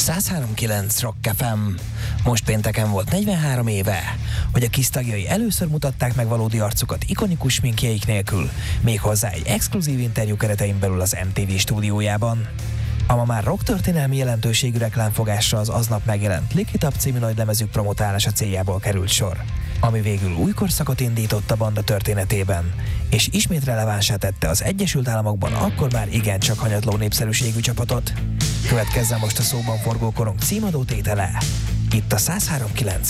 103.9 Rock FM. Most pénteken volt 43 éve, hogy a KISZ tagjai először mutatták meg valódi arcukat ikonikus sminkjeik nélkül, méghozzá egy exkluzív interjú keretein belül az MTV stúdiójában. A ma már rock történelmi jelentőségű reklámfogásra az aznap megjelent Lick It Up című nagy lemezük promotálása céljából került sor, ami végül új korszakot indított a banda történetében, és ismét relevánsá tette az Egyesült Államokban akkor már igencsak hanyatló népszerűségű csapatot. Következzen most a szóban forgó korong címadó tétele, itt a 103.9